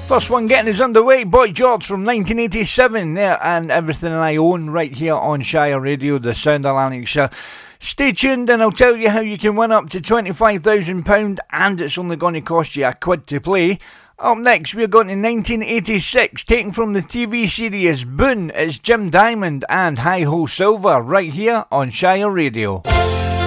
First one getting us underway, Boy George from 1987 there, and Everything I Own right here on Shire Radio, the sound of Lanarkshire. Stay tuned and I'll tell you how you can win up to £25,000 and it's only going to cost you £1 to play. Up next we're going to 1986, taken from the TV series Boone. It's Jim Diamond and Hi Ho Silver right here on Shire Radio.